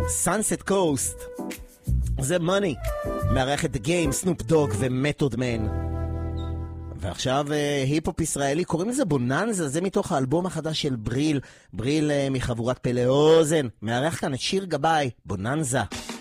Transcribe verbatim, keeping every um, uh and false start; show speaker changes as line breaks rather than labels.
Sunset Coast. זה מאני. מארח את The Game, סנופ דוג ומתוד מן. ועכשיו היפ-הופ ישראלי, קוראים לזה בוננזה, זה מתוך האלבום החדש של בריל, בריל מחבורת פלא אוזן. מארח כאן את שיר גבאי, בוננזה.